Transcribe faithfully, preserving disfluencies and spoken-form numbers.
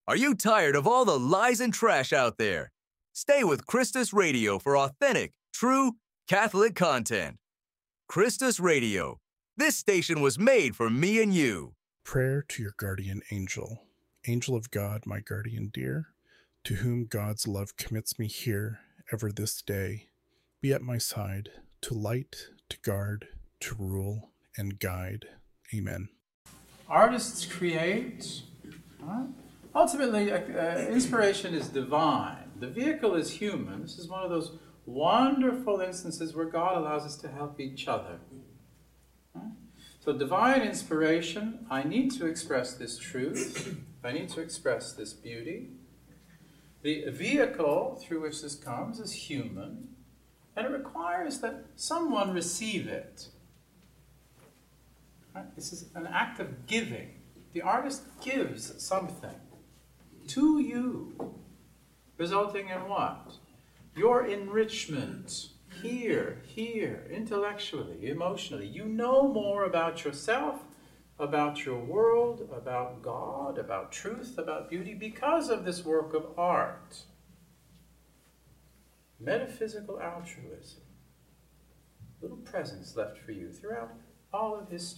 Are you tired of all the lies and trash out there? Stay with Christus Radio for authentic, true, Catholic content. Christus Radio. This station was made for me and you. Prayer to your guardian angel. Angel of God, my guardian dear, to whom God's love commits me here, ever this day, be at my side, to light, to guard, to rule, and guide. Amen. Artists create. Right? Ultimately, uh, inspiration is divine. The vehicle is human. This is one of those wonderful instances where God allows us to help each other. Right? So divine inspiration, I need to express this truth. I need to express this beauty. The vehicle through which this comes is human, and it requires that someone receive it. Right? This is an act of giving. The artist gives something to you, resulting in what? Your enrichment, here, here, intellectually, emotionally. You know more about yourself, about your world, about God, about truth, about beauty, because of this work of art. Metaphysical altruism. Little presents left for you throughout all of history.